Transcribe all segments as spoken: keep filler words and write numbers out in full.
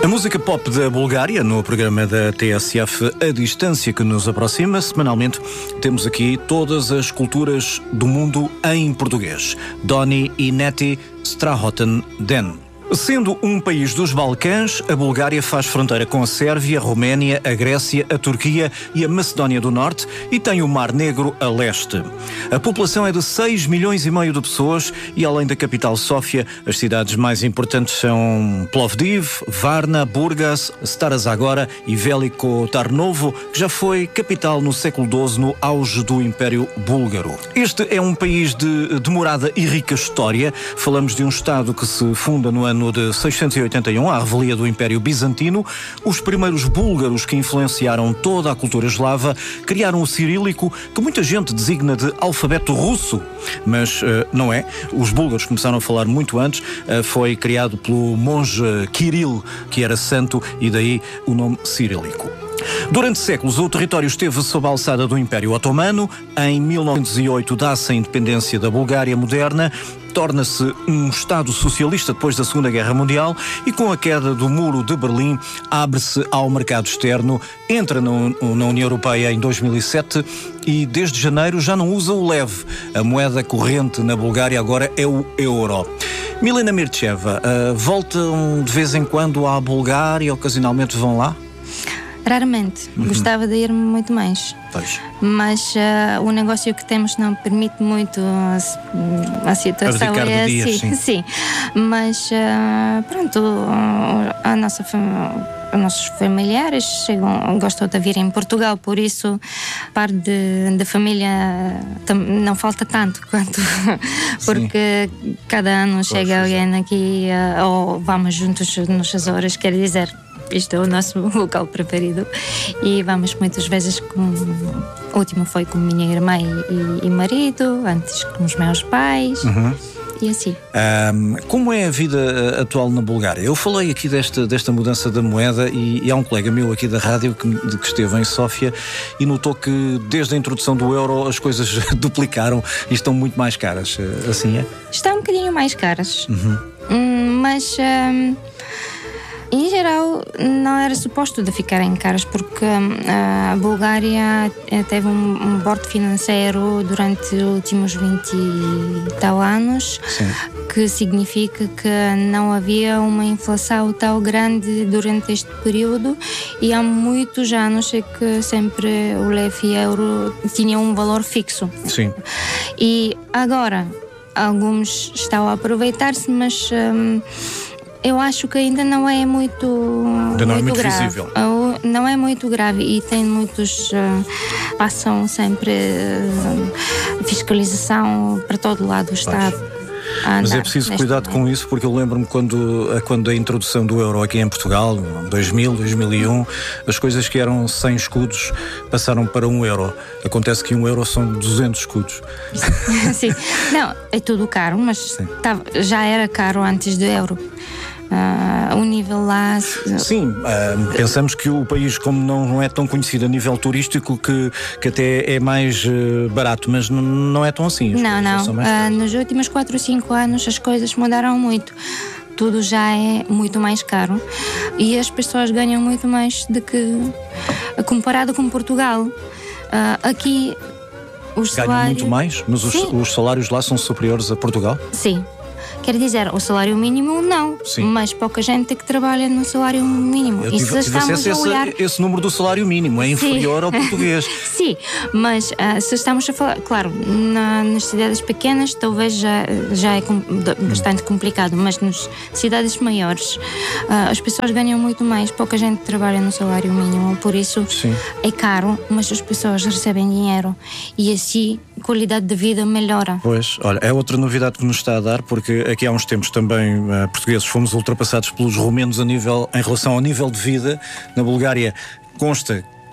A música pop da Bulgária, no programa da T S F A Distância, que nos aproxima, semanalmente temos aqui todas as culturas do mundo em português. Doni i Neti Strahoten Den. Sendo um país dos Balcãs, a Bulgária faz fronteira com a Sérvia, a Roménia, a Grécia, a Turquia e a Macedónia do Norte e tem o Mar Negro a leste. A população é de seis milhões e meio de pessoas e, além da capital Sófia, as cidades mais importantes são Plovdiv, Varna, Burgas, Stara Zagora e Veliko Tarnovo, que já foi capital no século doze, no auge do Império Búlgaro. Este é um país de demorada e rica história. Falamos de um Estado que se funda no ano de seiscentos e oitenta e um, à revelia do Império Bizantino. Os primeiros búlgaros que influenciaram toda a cultura eslava criaram o cirílico, que muita gente designa de alfabeto russo, mas uh, não é. Os búlgaros começaram a falar muito antes. Uh, foi criado pelo monge Kirill, que era santo, e daí o nome cirílico. Durante séculos, o território esteve sob a alçada do Império Otomano. Em mil novecentos e oito dá-se a independência da Bulgária moderna, torna-se um Estado socialista depois da Segunda Guerra Mundial e, com a queda do Muro de Berlim, abre-se ao mercado externo, entra no, na União Europeia em dois mil e sete e desde janeiro já não usa o lev. A moeda corrente na Bulgária agora é o euro. Milena Mircheva, uh, voltam de vez em quando à Bulgária, ocasionalmente vão lá? Raramente. Uhum. Gostava de ir muito mais. Pois. Mas uh, o negócio que temos não permite muito a, a situação. Abdicar é de dias, assim. sim. Sim. Mas uh, pronto, a nossa os nossos familiares chegam, gostam de vir em Portugal, por isso parte de, de família não falta tanto quanto porque sim, cada ano pois chega alguém aqui uh, ou vamos juntos nos Açores, quer dizer, este é o nosso local preferido e vamos muitas vezes com... O último foi com minha irmã e, e marido, antes com os meus pais. Uhum. E assim. Um, como é a vida atual na Bulgária? Eu falei aqui desta, desta mudança da moeda e, e há um colega meu aqui da rádio que, de, que esteve em Sófia e notou que desde a introdução do euro as coisas duplicaram e estão muito mais caras. Assim é? Estão um bocadinho mais caras. Uhum. Hum, mas... Hum, em geral, não era suposto de ficarem caras porque uh, a Bulgária teve um, um bordo financeiro durante os últimos vinte e tal anos. Sim. Que significa que não havia uma inflação tão grande durante este período e há muitos anos é que sempre o lev e euro tinham um valor fixo. Sim. E agora, alguns estão a aproveitar-se, mas... Um, eu acho que ainda não é muito, ainda não muito, é muito grave. visível. Não é muito grave e tem muitos uh, passam sempre uh, fiscalização para todo lado do Estado. Mas é preciso cuidado com isso, porque eu lembro-me quando, quando a introdução do euro aqui em Portugal, dois mil, dois mil e um, as coisas que eram cem escudos passaram para um euro. Acontece que um euro são duzentos escudos. Sim, não, é tudo caro, mas tava, já era caro antes do euro. Uh, o nível lá... Sim, uh, pensamos que o país, como não, não é tão conhecido a nível turístico, que, que até é mais uh, barato, mas n- não é tão assim. Não, não. Uh, nos últimos quatro ou cinco anos as coisas mudaram muito. Tudo já é muito mais caro e as pessoas ganham muito mais do que comparado com Portugal. Uh, aqui os ganham salários... muito mais? Mas os, os salários lá são superiores a Portugal? Sim. Quer dizer, o salário mínimo não, sim, mas pouca gente que trabalha no salário mínimo. Eu tive, e se tive estamos a olhar... esse, esse número do salário mínimo é inferior sim, ao português. Sim, mas uh, se estamos a falar, claro, na, nas cidades pequenas talvez já, já é com, bastante hum. complicado, mas nas cidades maiores uh, as pessoas ganham muito mais, pouca gente trabalha no salário mínimo, por isso sim, é caro, mas as pessoas recebem dinheiro e assim a qualidade de vida melhora. Pois, olha, é outra novidade que nos está a dar, porque aqui há uns tempos também uh, portugueses fomos ultrapassados pelos romenos a nível, em relação ao nível de vida. Na Bulgária consta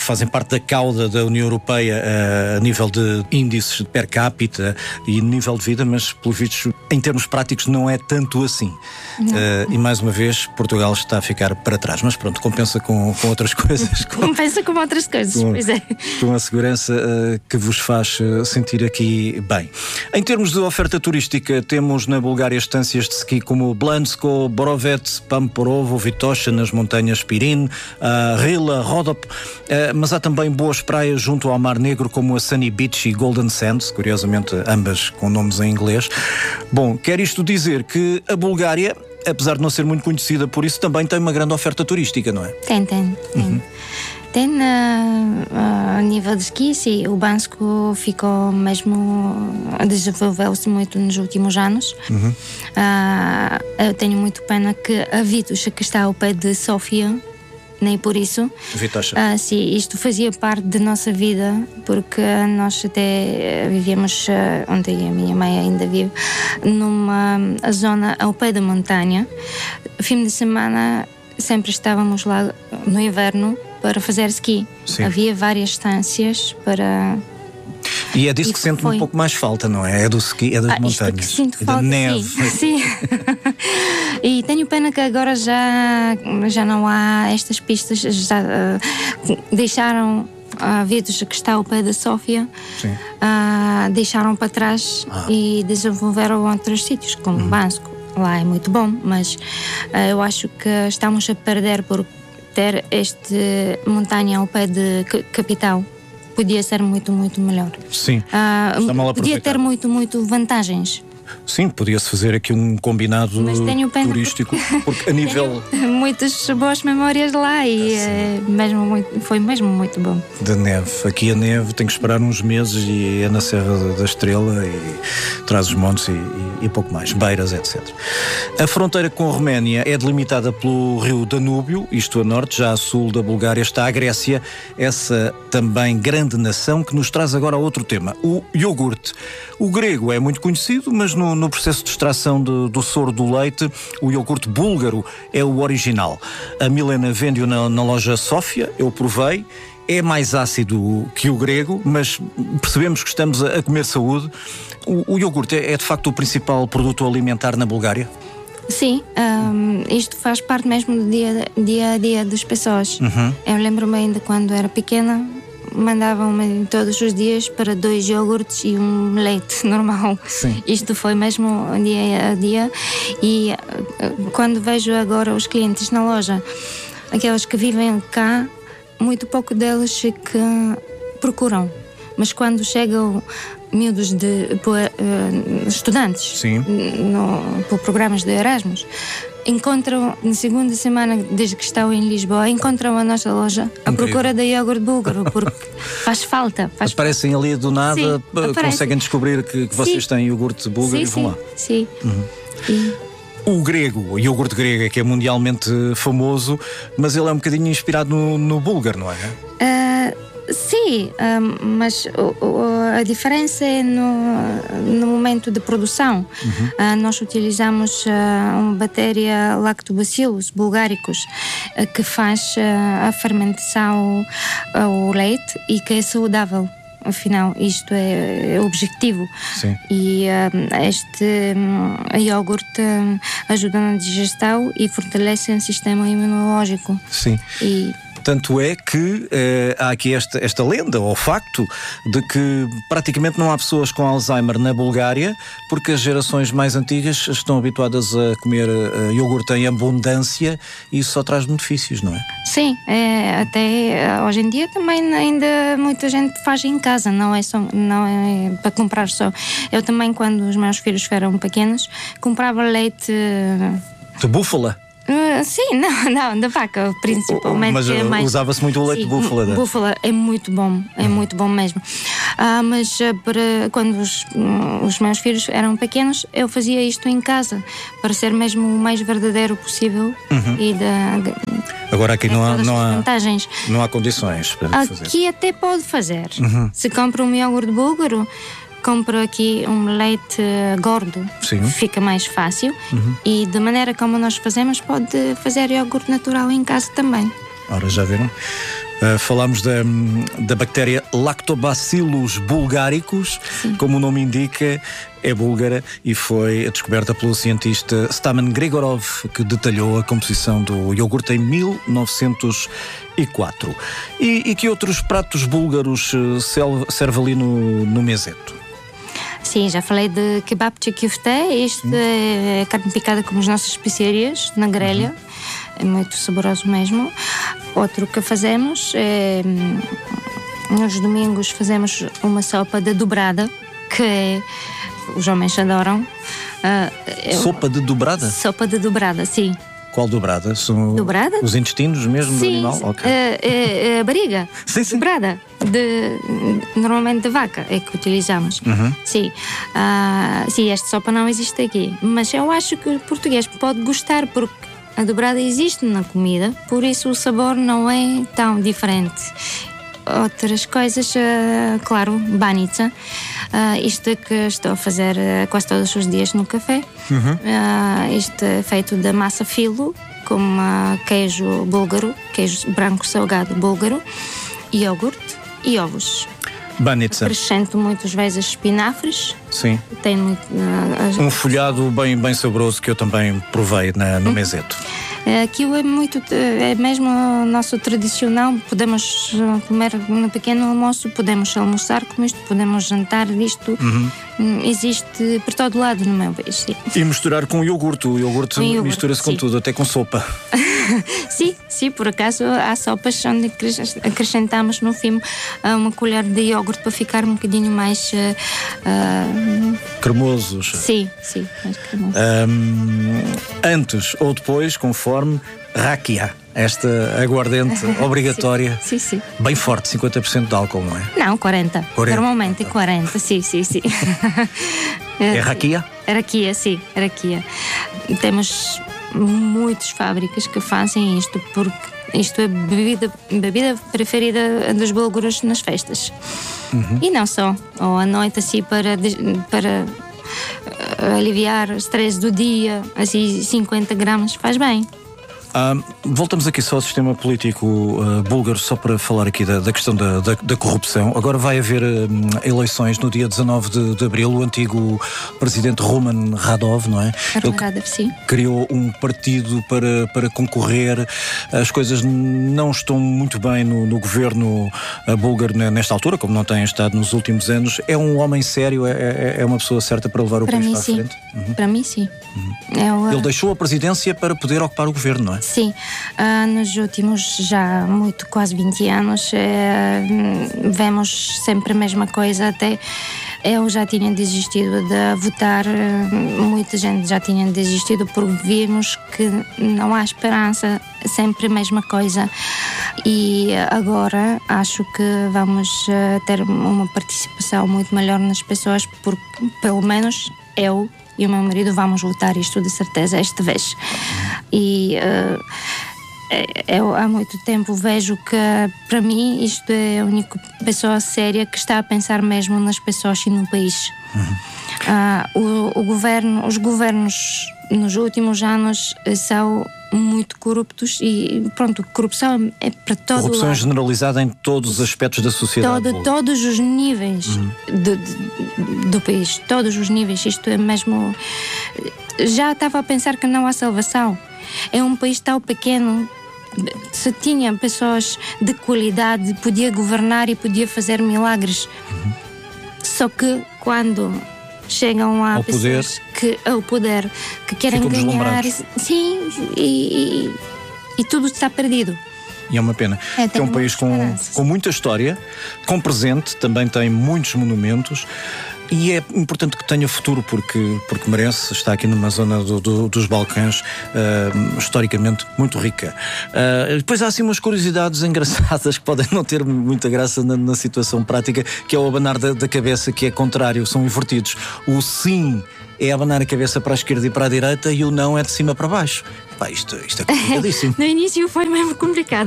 que fazem parte da cauda da União Europeia a nível de índices de per capita e nível de vida, mas, pelo visto, em termos práticos, não é tanto assim. Uh, e, mais uma vez, Portugal está a ficar para trás. Mas pronto, compensa com, com outras coisas. Com, compensa com outras coisas, com, pois é. Com a segurança uh, que vos faz uh, sentir aqui bem. Em termos de oferta turística, temos na Bulgária estâncias de ski como Blansko, Borovets, Pamporovo, Vitocha, nas montanhas Pirin, uh, Rila, Rodop, uh, mas há também boas praias junto ao Mar Negro como a Sunny Beach e Golden Sands, curiosamente ambas com nomes em inglês. Bom, quer isto dizer que a Bulgária, apesar de não ser muito conhecida por isso, também tem uma grande oferta turística, não é? Tem, tem, tem. Uhum. Tem uh, uh, a nível de ski, sim, o Bansko ficou mesmo, desenvolveu-se muito nos últimos anos. Uhum. Uh, eu tenho muito pena que a Vitocha, que está ao pé de Sofia, nem por isso. Vitocha. Uh, sim, isto fazia parte da nossa vida, porque nós até vivíamos, uh, onde a minha mãe ainda vive, numa zona ao pé da montanha. Fim de semana sempre estávamos lá no inverno para fazer ski. Sim. Havia várias estâncias para... E é disso e que sente foi... um pouco mais falta, não é? É do ski, é das ah, montanhas. Que sinto e falta, da neve. Sim. sim. E tenho pena que agora já, já não há estas pistas, já uh, deixaram a Vitocha, que está ao pé da Sofia, uh, deixaram para trás ah. e desenvolveram outros sítios, como hum. Bansko. Lá é muito bom, mas uh, eu acho que estamos a perder por ter este montanha ao pé de capital. Podia ser muito, muito melhor. Sim. Uh, podia ter muito, muito vantagens. Sim, podia-se fazer aqui um combinado turístico, porque a nível... Muitas boas memórias lá e é mesmo muito, foi mesmo muito bom. Da neve. Aqui a neve tem que esperar uns meses e é na Serra da Estrela e traz os montes e, e, e pouco mais, Beiras, etcétera. A fronteira com a Roménia é delimitada pelo rio Danúbio, isto a norte, já a sul da Bulgária está a Grécia, essa também grande nação que nos traz agora outro tema, o iogurte. O grego é muito conhecido, mas no, no processo de extração de, do soro do leite, o iogurte búlgaro é o original. A Milena vende-o na, na loja Sofia, eu provei, é mais ácido que o grego, mas percebemos que estamos a, a comer saúde. O, o iogurte é, é de facto o principal produto alimentar na Bulgária? Sim, um, isto faz parte mesmo do dia, dia a dia das pessoas. Uhum. Eu lembro-me ainda quando era pequena, mandavam-me todos os dias para dois iogurtes e um leite normal. Sim. Isto foi mesmo dia a dia. E quando vejo agora os clientes na loja, aqueles que vivem cá, muito pouco deles que procuram. Mas quando chegam miúdos de por, uh, estudantes Sim. no, por programas de Erasmus, encontram na segunda semana desde que estão em Lisboa, encontram a nossa loja à procura de iogurte búlgaro, porque faz falta. Faz Aparecem ali do nada, sim, conseguem descobrir que, que vocês têm iogurte búlgaro sim, e vão sim, lá. Sim. Uhum. E... O grego, o iogurte grego, é que é mundialmente famoso, mas ele é um bocadinho inspirado no, no búlgaro, não é? Uh... Sim, um, mas o, o, a diferença é no, no momento de produção. Uhum. Uh, nós utilizamos uh, uma bactéria Lactobacillus bulgaricus uh, que faz uh, a fermentação ao leite e que é saudável. Afinal, isto é, é o objetivo. Sim. E um, este um, iogurte um, ajuda na digestão e fortalece o sistema imunológico. Sim. E tanto é que eh, há aqui esta, esta lenda, ou facto, de que praticamente não há pessoas com Alzheimer na Bulgária, porque as gerações mais antigas estão habituadas a comer uh, iogurte em abundância e isso só traz benefícios, não é? Sim, é, até hoje em dia também ainda muita gente faz em casa, não é, só, não é para comprar só. Eu também, quando os meus filhos eram pequenos, comprava leite... De búfala? Uh, sim, não, não, da vaca principalmente. Mas uh, mais... usava-se muito o leite sim, de búfala, né? Búfala é muito bom, é uhum. muito bom mesmo. Uh, mas uh, para quando os, uh, os meus filhos eram pequenos, eu fazia isto em casa para ser mesmo o mais verdadeiro possível. Uhum. E da, agora aqui não há, não, há, vantagens. não há condições para aqui fazer. Aqui até pode fazer. Uhum. Se compra um iogurte búlgaro, compro aqui um leite gordo, sim. Fica mais fácil. Uhum. E da maneira como nós fazemos, pode fazer iogurte natural em casa também. Ora, já viram? Uh, falámos da, da bactéria Lactobacillus bulgaricus, sim, como o nome indica, é búlgara e foi descoberta pelo cientista Stamen Grigorov, que detalhou a composição do iogurte em mil novecentos e quatro. E, e que outros pratos búlgaros serve ali no, no meseto? Sim, já falei de kebabchi kifte. Isto hum. é carne picada com as nossas especiarias na grelha. Uhum. É muito saboroso mesmo. Outro que fazemos é, nos domingos fazemos uma sopa de dobrada, que é, os homens adoram. Uh, sopa de dobrada? Sopa de dobrada, sim. Qual dobrada? São dobrada? Os intestinos mesmo, sim, do animal? Okay. É, é, é a barriga. Sim, sim. Dobrada. De, normalmente de vaca é que utilizamos. Uhum. Sim. Uh, sim, esta sopa não existe aqui. Mas eu acho que o português pode gostar, porque a dobrada existe na comida, por isso o sabor não é tão diferente. Outras coisas, uh, claro, banitsa. Uh, isto é que estou a fazer uh, quase todos os dias no café. Uhum. Uh, isto é feito de massa filo, com uh, queijo búlgaro, queijo branco salgado búlgaro, iogurte e ovos. Banitsa. Acrescento muitas vezes espinafres. Sim. Tem muito, uh, um folhado bem, bem saboroso que eu também provei na, no hum. meseto. Aquilo é muito, é mesmo nosso tradicional. Podemos comer no pequeno almoço, podemos almoçar com isto, podemos jantar disto. Uhum. Existe por todo lado no meu país. Sim. E misturar com o iogurte. O iogurte, iogurte mistura-se com tudo, até com sopa. Sim, sim, por acaso há sopas onde acrescentamos no fim uma colher de iogurte para ficar um bocadinho mais uh, cremosos. Sim, sim, mais cremoso. Um, antes ou depois, conforme, rakia, esta aguardente obrigatória. Sim, sim, sim. Bem forte, cinquenta por cento de álcool, não é? Não, quarenta. quarenta. Normalmente quarenta, sim, sim, sim. É rakia? Rakia, sim, rakia. Temos muitas fábricas que fazem isto, porque isto é bebida, bebida preferida dos búlgaros nas festas. Uhum. E não só, ou à noite assim para, para aliviar o stress do dia, assim cinquenta gramas faz bem. Ah, voltamos aqui só ao sistema político uh, búlgaro, só para falar aqui da, da questão da, da, da corrupção. Agora vai haver uh, eleições no dia dezanove de, de abril. O antigo presidente Roman Radov, não é? Ele Radov, sim. Criou um partido para, para concorrer. As coisas não estão muito bem no, no governo uh, búlgaro nesta altura, como não têm estado nos últimos anos. É um homem sério? É, é uma pessoa certa para levar o para país mim, para a sim. frente? Uhum. Para mim, sim. Uhum. Eu, Ele deixou a presidência para poder ocupar o governo, não é? Sim, uh, nos últimos já muito, quase vinte anos, uh, vemos sempre a mesma coisa. Até eu já tinha desistido de votar, uh, muita gente já tinha desistido porque vimos que não há esperança, sempre a mesma coisa. E agora acho que vamos uh, ter uma participação muito melhor nas pessoas, porque pelo menos eu e o meu marido vamos votar isto de certeza esta vez. E uh, eu há muito tempo vejo que para mim isto é a única pessoa séria que está a pensar mesmo nas pessoas e no país. Uhum. Uh, o, o governo, os governos nos últimos anos são muito corruptos e pronto, corrupção é para todo corrupção lado. generalizada em todos os aspectos da sociedade. Todo, todos os níveis uhum. do, do, do país, todos os níveis. Isto é mesmo. Já estava a pensar que não há salvação. É um país tão pequeno. Se tinha pessoas de qualidade, podia governar e podia fazer milagres. Uhum. Só que quando chegam a ao pessoas poder, que ao poder que querem ganhar, sim, e, e, e tudo está perdido. E é uma pena. É, que é um país com, com muita história, com presente, também tem muitos monumentos. E é importante que tenha futuro, porque, porque merece. Está aqui numa zona do, do, dos Balcãs uh, historicamente muito rica. Uh, depois há assim umas curiosidades engraçadas que podem não ter muita graça na, na situação prática, que é o abanar da, da cabeça, que é contrário, são invertidos. O sim é abanar a cabeça para a esquerda e para a direita, e o não é de cima para baixo. Pá, isto, isto é complicadíssimo. No início foi mesmo complicado.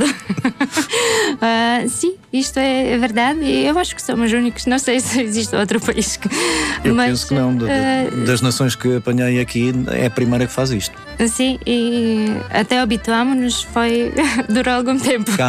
uh, sim, isto é verdade. E eu acho que somos únicos. Não sei se existe outro país que... Eu mas, penso que não. De, uh, das nações que apanhei aqui, é a primeira que faz isto. Sim, e até habituámos-nos, foi... durou algum tempo.